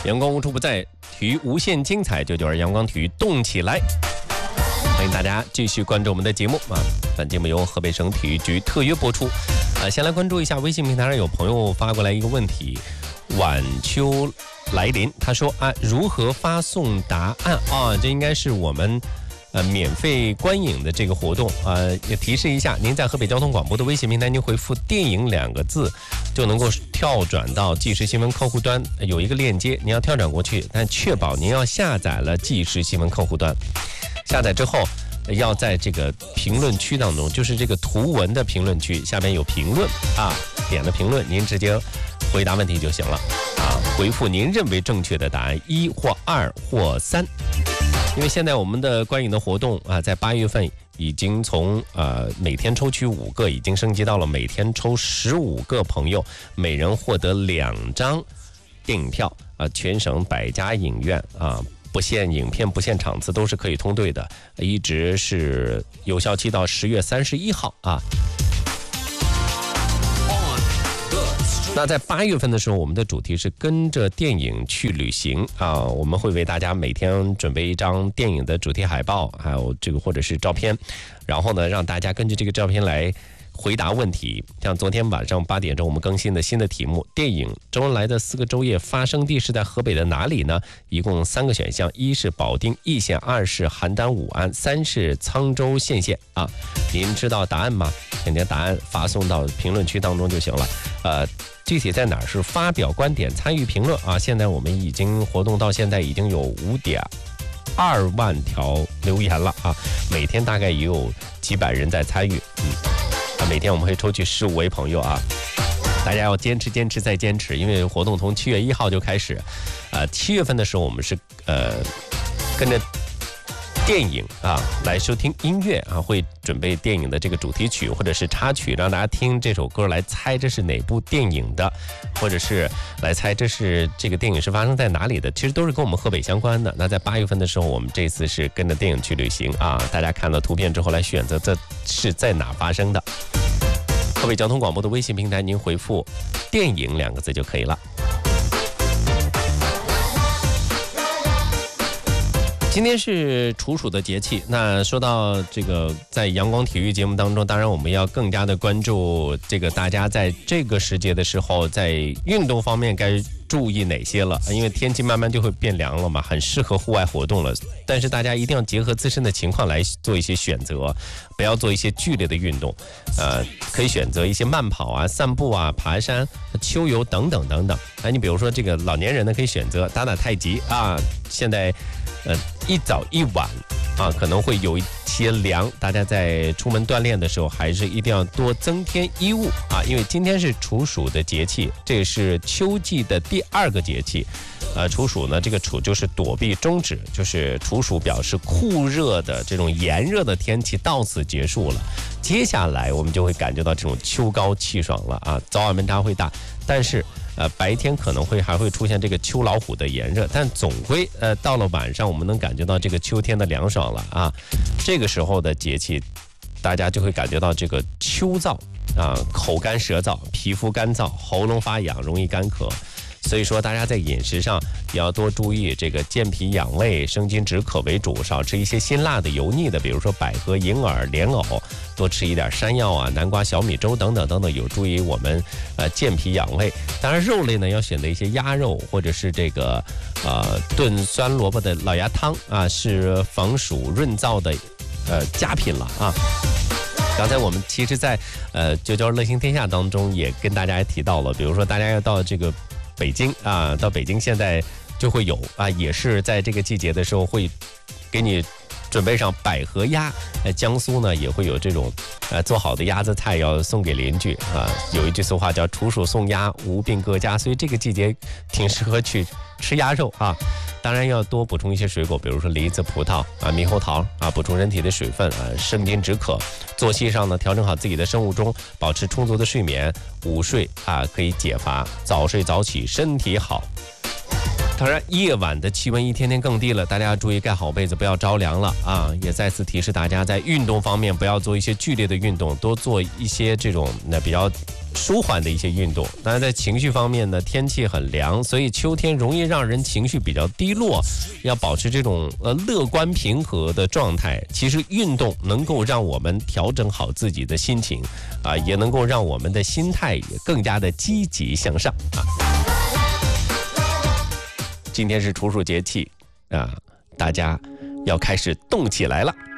阳光无处不在，体育无限精彩，这就是阳光体育动起来。欢迎大家继续关注我们的节目啊！本节目由河北省体育局特约播出。先来关注一下微信平台上有朋友发过来一个问题：晚秋来临，他说如何发送答案啊？这应该是我们免费观影的这个活动也提示一下，您在河北交通广播的微信平台，您回复“电影”2个字，就能够跳转到即时新闻客户端，有一个链接，您要跳转过去，但确保您要下载了即时新闻客户端。下载之后，要在这个评论区当中，就是这个图文的评论区下边有评论点了评论，您直接回答问题就行了回复您认为正确的答案1或2或3。因为现在我们的观影的活动在8月份已经从每天抽取5个，已经升级到了每天抽15个朋友，每人获得2张电影票全省100家影院不限影片不限场次都是可以通兑的，一直是有效期到10月31号那在8月份的时候，我们的主题是跟着电影去旅行我们会为大家每天准备一张电影的主题海报，还有这个或者是照片，然后呢让大家根据这个照片来回答问题。像昨天晚上8点钟我们更新的新的题目，电影周恩来的4个昼夜发生地是在河北的哪里呢？一共3个选项，1是保定易县，2是邯郸武安，3是沧州献县您知道答案吗？请您答案发送到评论区当中就行了具体在哪儿是发表观点参与评论现在我们已经活动到现在已经有5.2万条留言了每天大概也有几百人在参与每天我们会抽取15位朋友大家要坚持再坚持，因为活动从7月1号就开始7月份的时候我们是跟着电影来收听音乐会准备电影的这个主题曲或者是插曲，让大家听这首歌来猜这是哪部电影的，或者是来猜这是这个电影是发生在哪里的，其实都是跟我们河北相关的。那在8月份的时候，我们这次是跟着电影去旅行大家看到图片之后来选择这是在哪发生的。河北交通广播的微信平台，您回复“电影”2个字就可以了。今天是处暑的节气，那说到这个在阳光体育节目当中，当然我们要更加的关注这个大家在这个时节的时候在运动方面该注意哪些了，因为天气慢慢就会变凉了嘛，很适合户外活动了，但是大家一定要结合自身的情况来做一些选择，不要做一些剧烈的运动可以选择一些慢跑散步爬山、秋游等等等等你比如说这个老年人呢可以选择打太极现在一早一晚可能会有一些凉，大家在出门锻炼的时候还是一定要多增添衣物因为今天是处暑的节气，这是秋季的第2个节气处暑呢，这个处就是躲避终止，就是处暑表示酷热的这种炎热的天气到此结束了，接下来我们就会感觉到这种秋高气爽了早晚温差会大，但是白天可能还会出现这个秋老虎的炎热，但总归到了晚上我们能感觉到这个秋天的凉爽了这个时候的节气大家就会感觉到这个秋燥口干舌燥，皮肤干燥，喉咙发痒，容易干咳，所以说大家在饮食上也要多注意这个健脾养胃、生津止渴为主，少吃一些辛辣的油腻的，比如说百合、银耳、莲藕，多吃一点山药南瓜、小米粥等等等等，有助于我们健脾养胃。当然肉类呢要选择一些鸭肉或者是这个炖酸萝卜的老鸭汤是防暑润燥的佳品了刚才我们其实在就叫乐行天下当中也跟大家提到了，比如说大家要到这个北京到北京现在就会有也是在这个季节的时候会给你准备上百合鸭，江苏呢也会有这种做好的鸭子菜要送给邻居有一句俗话叫处暑送鸭，无病各家，所以这个季节挺适合去吃鸭肉当然要多补充一些水果，比如说梨子、葡萄猕猴桃补充人体的水分生津止渴。作息上呢，调整好自己的生物钟，保持充足的睡眠，午睡可以解乏，早睡早起身体好。当然夜晚的气温一天天更低了，大家要注意盖好被子，不要着凉了也再次提示大家在运动方面不要做一些剧烈的运动，多做一些这种比较舒缓的一些运动。当然，在情绪方面呢，天气很凉，所以秋天容易让人情绪比较低落，要保持这种乐观平和的状态。其实运动能够让我们调整好自己的心情啊，也能够让我们的心态也更加的积极向上啊。今天是处暑节气啊，大家要开始动起来了。